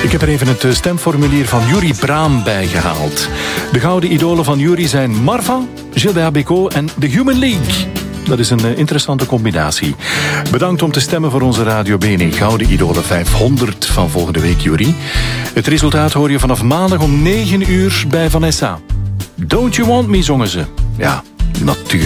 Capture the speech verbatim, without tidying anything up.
Ik heb er even het stemformulier van Yuri Braam bijgehaald. De gouden idolen van Yuri zijn Marva, Gilbert Bécaud en The Human League. Dat is een interessante combinatie. Bedankt om te stemmen voor onze Radio B N N Gouden Idolen vijfhonderd van volgende week, Yuri. Het resultaat hoor je vanaf maandag om negen uur bij Vanessa. Don't You Want Me zongen ze. Ja, natuurlijk.